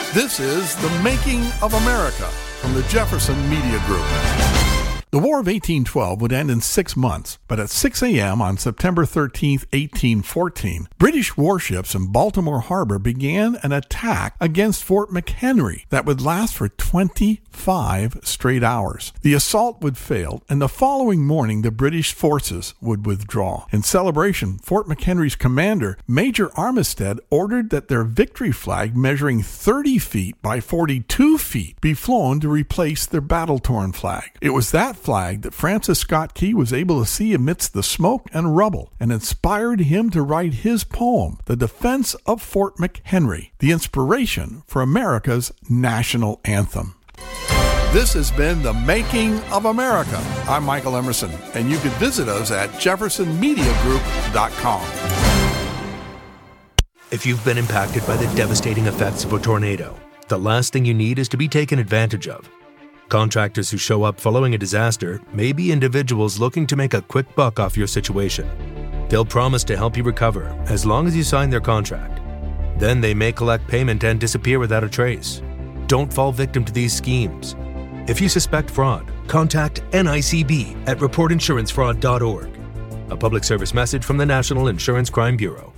This is The Making of America from the Jefferson Media Group. The War of 1812 would end in 6 months, but at 6 a.m. on September 13, 1814, British warships in Baltimore Harbor began an attack against Fort McHenry that would last for 25 straight hours. The assault would fail, and the following morning the British forces would withdraw. In celebration, Fort McHenry's commander, Major Armistead, ordered that their victory flag measuring 30 feet by 42 feet be flown to replace their battle-torn flag. It was that flag that Francis Scott Key was able to see amidst the smoke and rubble and inspired him to write his poem, The Defense of Fort McHenry, the inspiration for America's national anthem. This has been The Making of America. I'm Michael Emerson, and you can visit us at jeffersonmediagroup.com. If you've been impacted by the devastating effects of a tornado, the last thing you need is to be taken advantage of. Contractors who show up following a disaster may be individuals looking to make a quick buck off your situation. They'll promise to help you recover as long as you sign their contract. Then they may collect payment and disappear without a trace. Don't fall victim to these schemes. If you suspect fraud, contact NICB at reportinsurancefraud.org. A public service message from the National Insurance Crime Bureau.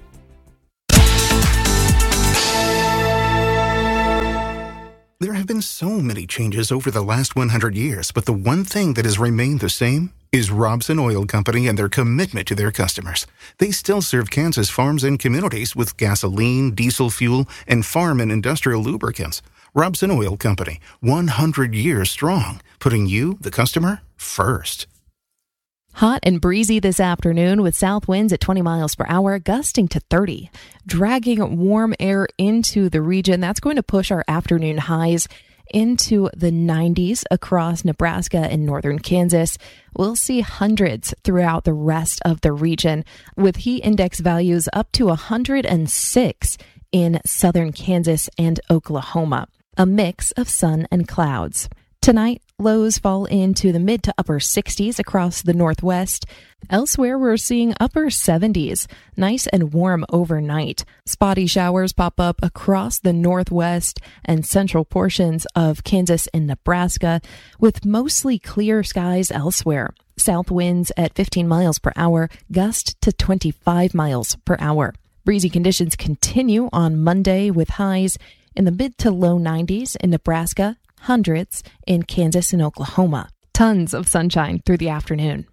There have been so many changes over the last 100 years, but the one thing that has remained the same is Robson Oil Company and their commitment to their customers. They still serve Kansas farms and communities with gasoline, diesel fuel, and farm and industrial lubricants. Robson Oil Company, 100 years strong, putting you, the customer, first. Hot and breezy this afternoon with south winds at 20 miles per hour, gusting to 30. Dragging warm air into the region, that's going to push our afternoon highs into the 90s across Nebraska and northern Kansas. We'll see hundreds throughout the rest of the region, with heat index values up to 106 in southern Kansas and Oklahoma. A mix of sun and clouds. Tonight, lows fall into the mid to upper 60s across the northwest. Elsewhere, we're seeing upper 70s, nice and warm overnight. Spotty showers pop up across the northwest and central portions of Kansas and Nebraska, with mostly clear skies elsewhere. South winds at 15 miles per hour, gust to 25 miles per hour. Breezy conditions continue on Monday with highs in the mid to low 90s in Nebraska, hundreds in Kansas and Oklahoma. Tons of sunshine through the afternoon.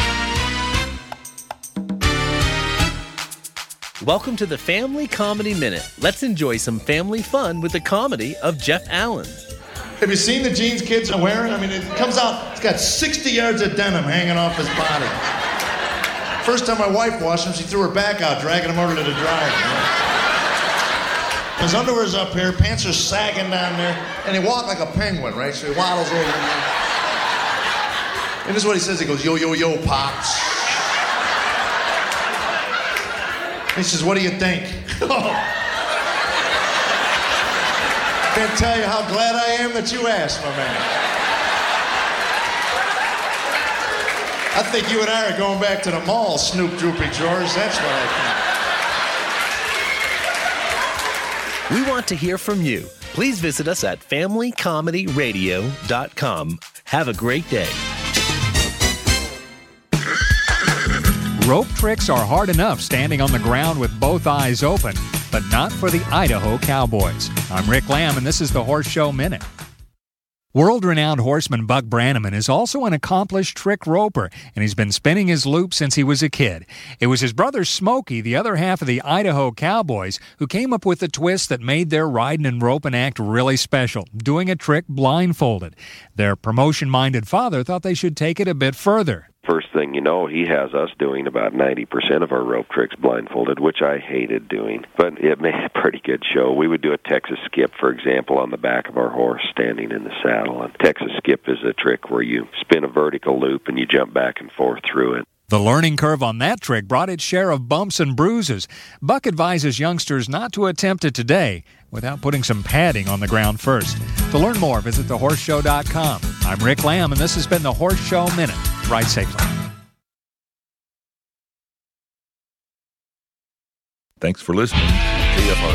Welcome to the Family Comedy Minute. Let's enjoy some family fun with the comedy of Jeff Allen. Have you seen the jeans kids are wearing? I mean, it comes out, it's got 60 yards of denim hanging off his body. First time my wife washed them, she threw her back out, dragging them over to the dryer. His underwear's up here, pants are sagging down there, and he walks like a penguin, right? So he waddles over there. And this is what he says. He goes, yo, yo, yo, Pops. He says, what do you think? Can't tell you how glad I am that you asked, my man. I think you and I are going back to the mall, Snoop Droopy George. That's what I think. We want to hear from you. Please visit us at familycomedyradio.com. Have a great day. Rope tricks are hard enough standing on the ground with both eyes open, but not for the Idaho Cowboys. I'm Rick Lamb, and this is the Horse Show Minute. World-renowned horseman Buck Brannaman is also an accomplished trick roper, and he's been spinning his loop since he was a kid. It was his brother Smokey, the other half of the Idaho Cowboys, who came up with the twist that made their riding and roping act really special, doing a trick blindfolded. Their promotion-minded father thought they should take it a bit further. First thing you know, he has us doing about 90% of our rope tricks blindfolded, which I hated doing. But it made a pretty good show. We would do a Texas skip, for example, on the back of our horse standing in the saddle. And Texas skip is a trick where you spin a vertical loop and you jump back and forth through it. The learning curve on that trick brought its share of bumps and bruises. Buck advises youngsters not to attempt it today without putting some padding on the ground first. To learn more, visit thehorseshow.com. I'm Rick Lamb, and this has been the Horse Show Minute. Ride safely. Thanks for listening to KFRA.